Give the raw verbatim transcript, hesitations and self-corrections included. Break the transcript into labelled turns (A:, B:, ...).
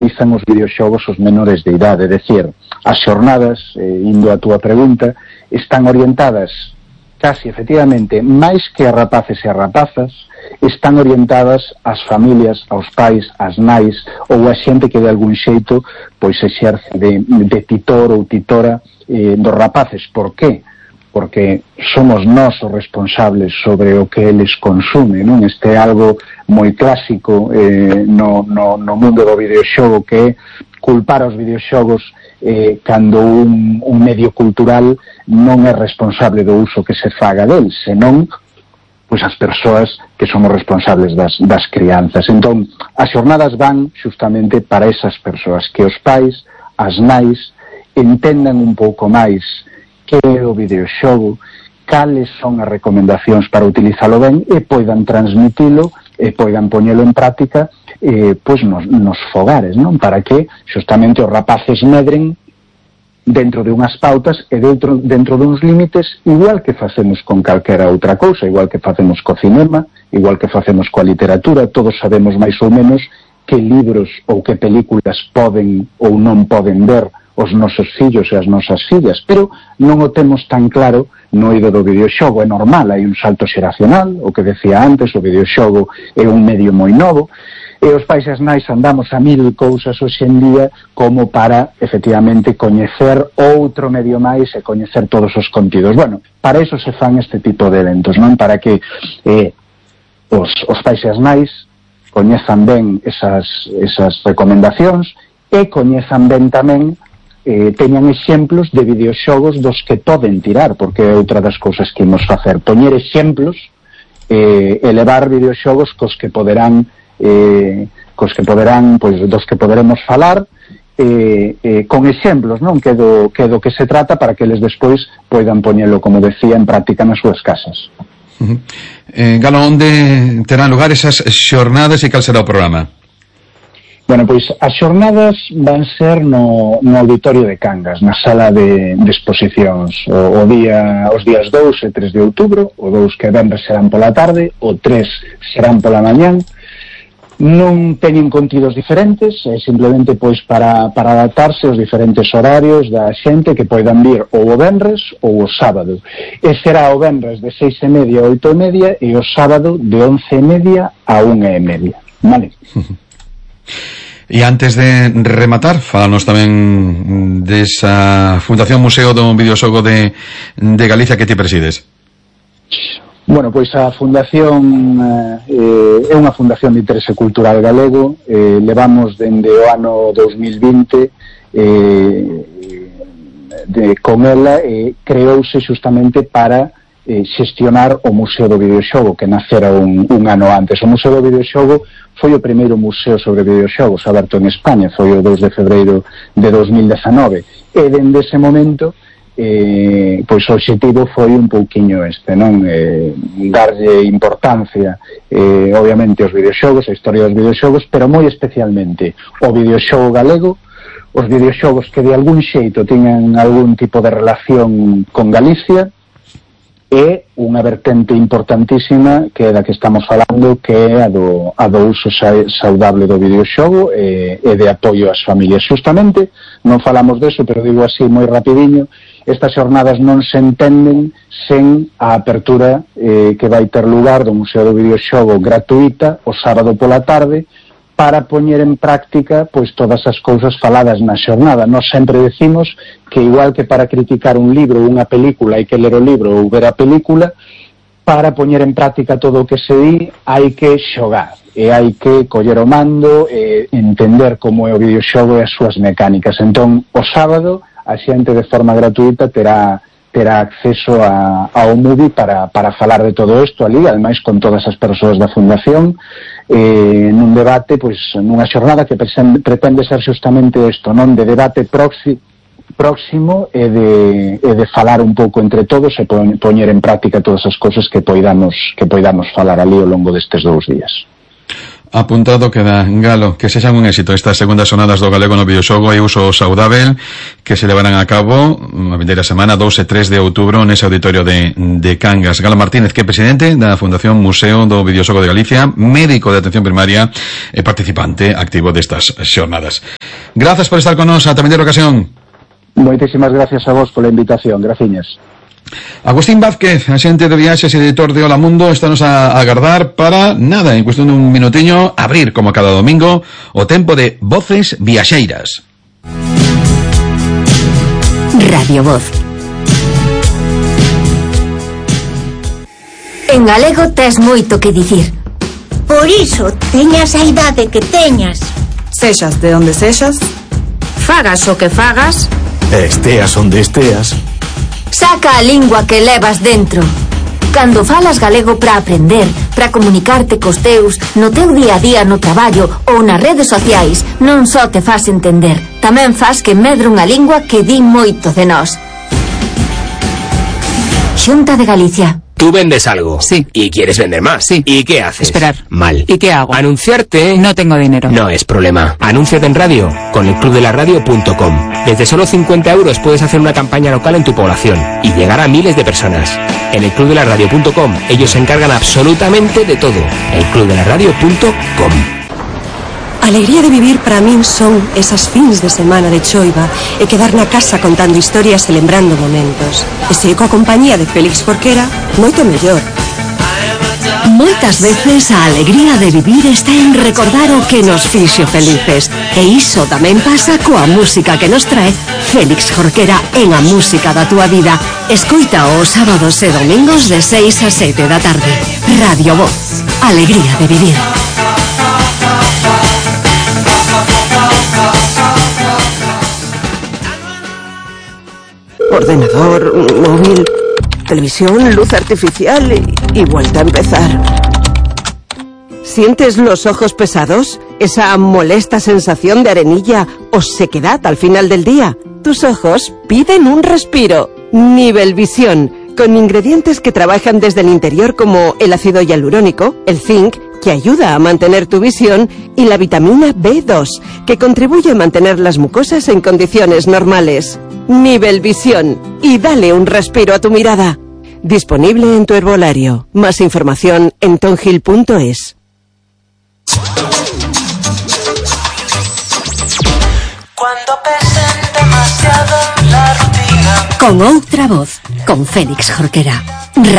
A: utilizan os videoxogos os menores de idade. É dicir, as xornadas, eh, indo a túa pregunta, están orientadas casi, efectivamente, máis que a rapaces e a rapazas, están orientadas ás familias, aos pais, ás nais, ou a xente que de algún xeito pois exerce de, de titor ou titora eh, dos rapaces. Por qué? Porque somos nós os responsables sobre o que eles consumen, non? Este é algo moi clásico eh, no, no, no mundo do videoxogo, que é culpar aos videoxogos eh, cando un, un medio cultural non é responsable do uso que se faga del, senón pois as persoas que somos responsables das, das crianzas. Entón, as xornadas van justamente para esas persoas, que os pais, as nais, entendan un pouco máis que é o videoxogo, cales son as recomendacións para utilizalo ben e poidan transmitilo e poidan poñelo en práctica eh, pois nos, nos fogares, non? Para que justamente os rapaces medren dentro de unhas pautas e dentro, dentro duns límites, igual que facemos con calquera outra cousa, igual que facemos co cinema, igual que facemos coa literatura. Todos sabemos máis ou menos que libros ou que películas poden ou non poden ver os nosos fillos e as nosas fillas, pero non o temos tan claro no eido do videoxogo. É normal, hai un salto xeracional, o que decía antes, o videoxogo é un medio moi novo, e os pais e as nais andamos a mil cousas hoxe en día como para, efectivamente, coñecer outro medio máis e coñecer todos os contidos. Bueno, para iso se fan este tipo de eventos, non? Para que eh, os, os pais e as nais coñezan ben esas, esas recomendacións e coñezan ben tamén, eh, teñan exemplos de videoxogos dos que poden tirar, porque é outra das cousas que imos facer, poñer exemplos, eh, elevar videoxogos cos que poderán eh, cos que poderán, pois, dos que poderemos falar, eh, eh, con exemplos, non? Que do, que do que se trata, para que eles despois poidan poñelo, como decía, en práctica nas súas casas.
B: Uh-huh. eh, Galo, onde terán lugar esas xornadas e cal será o programa?
A: Bueno, pois as xornadas van ser no, no auditorio de Cangas, na sala de, de exposicións, o, o día, os días dous e tres de outubro. O dous, que venres, serán pola tarde, o tres serán pola mañán. Non teñen contidos diferentes, é simplemente pois para, para adaptarse aos diferentes horarios da xente que poidan vir ou o venres ou o sábado. E será o venres de seis e media a oito e media e o sábado de once e media a unha e media. Vale?
B: E antes de rematar, falanos tamén desa Fundación Museo do Videoxogo de, de Galicia que ti presides.
A: Bueno, pois a fundación eh, é unha fundación de interese cultural galego. Eh, levamos dende o ano dos mil vinte eh, de, con ela, eh, creouse justamente para eh, xestionar o Museo do Videoxogo, que nacera un, un ano antes. O Museo do Videoxogo foi o primeiro museo sobre videoxogos aberto en España, foi o dous de febreiro de dos mil dezanove, e dende ese momento Eh, pois o obxectivo foi un pouquiño este, non? Eh, darlle importancia, eh, obviamente, aos videoxogos, a historia dos videoxogos, pero moi especialmente o videoxogo galego, os videoxogos que de algún xeito tiñan algún tipo de relación con Galicia, e unha vertente importantísima que é da que estamos falando, que é a do, a do uso saudable do videoxogo e, e de apoio ás familias. Justamente, non falamos deso, pero digo así moi rapidiño, estas xornadas non se entenden sen a apertura eh, que vai ter lugar do Museo do Videoxogo gratuita o sábado pola tarde, para poñer en práctica pois todas as cousas faladas na xornada. Nós sempre decimos que igual que para criticar un libro ou unha película hai que ler o libro ou ver a película, para poñer en práctica todo o que se di hai que xogar e hai que coller o mando e entender como é o videoxogo e as súas mecánicas. Entón, o sábado a xente de forma gratuita terá terá acceso a, ao Moodle para, para falar de todo isto ali, ademais con todas as persoas da Fundación, eh, nun debate, pois, nunha xornada que pretende ser justamente isto, non? De debate proxi, próximo e de, e de falar un pouco entre todos e poñer en práctica todas as cousas que poidamos, que poidamos falar ali ao longo destes dous días.
B: apuntado queda, Galo, que sexan un éxito estas segundas jornadas do galego no videoxogo e uso saudável que se levarán a cabo a vindeira semana dos e tres de outubro nese auditorio de, de Cangas. Galo Martínez, que é presidente da Fundación Museo do Videoxogo de Galicia, médico de atención primaria e participante activo destas xornadas. Grazas por estar con nos ata vindeira ocasión.
A: Moitísimas gracias a vos pola invitación. Graciñas.
B: Agustín Vázquez, axente de viaxes e editor de Hola Mundo, estános a agardar para, nada, en cuestión dun minutiño, abrir, como cada domingo, o tempo de Voces Viaxeiras.
C: Radio Voz. En galego tes moito que dicir.
D: Por iso, teñas a idade que teñas.
E: Sexas de onde sexas,
C: Fagas o que fagas,
F: esteas onde esteas.
C: saca a lingua que levas dentro. Cando falas galego para aprender, para comunicarte cos teus, no teu día a día no traballo ou nas redes sociais, non só te fas entender, tamén fas que medre unha lingua que di moito de nós. Xunta de Galicia.
G: Tú vendes algo.
E: Sí.
G: Y quieres vender más.
E: Sí.
G: ¿Y qué haces?
E: Esperar.
G: Mal.
E: ¿Y qué hago?
G: Anunciarte.
E: No tengo dinero.
G: No es problema. Anúnciate en radio con el club de la radio punto com. Desde solo cincuenta euros puedes hacer una campaña local en tu población y llegar a miles de personas. En el club de la radio punto com ellos se encargan absolutamente de todo. el club de la radio punto com.
H: A alegría de vivir para min son esas fins de semana de choiva e quedar na casa contando historias e lembrando momentos. E se coa compañía de Félix Jorquera, moito mellor.
C: Moitas veces a alegría de vivir está en recordar o que nos fixo felices. E iso tamén pasa coa música que nos trae Félix Jorquera en A Música da Túa Vida. Escoita os sábados e domingos de seis a sete da tarde. Radio Voz. Alegría de vivir.
H: Ordenador, móvil, televisión, luz artificial y, y vuelta a empezar. ¿Sientes los ojos pesados? ¿Esa molesta sensación de arenilla o sequedad al final del día? Tus ojos piden un respiro. Nivel Visión, con ingredientes que trabajan desde el interior como el ácido hialurónico, el zinc, que ayuda a mantener tu visión, y la vitamina B dos, que contribuye a mantener las mucosas en condiciones normales. Nivel Visión, y dale un respiro a tu mirada. Disponible en tu herbolario. Más información en tonhill punto es.
I: Cuando pesen demasiado la rutina.
C: Con outra voz, con Félix Jorquera.